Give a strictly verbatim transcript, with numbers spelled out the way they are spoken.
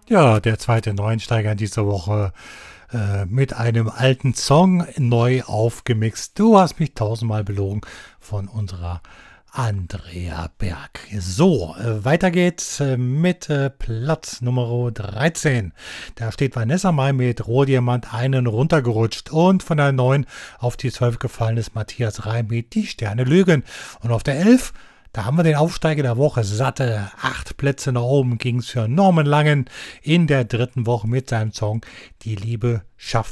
Ja, der zweite Neuensteiger in dieser Woche äh, mit einem alten Song neu aufgemixt. Du hast mich tausendmal belogen von unserer Andrea Berg. So, äh, weiter geht's äh, mit äh, Platz Nummer dreizehn. Da steht Vanessa Mai mit Rohdiamant einen runtergerutscht und von der neun auf die zwölf gefallen ist Matthias Reim mit Die Sterne lügen. Und auf der elf, da haben wir den Aufsteiger der Woche. Satte acht Plätze nach oben ging's für Norman Langen in der dritten Woche mit seinem Song Die Liebe schafft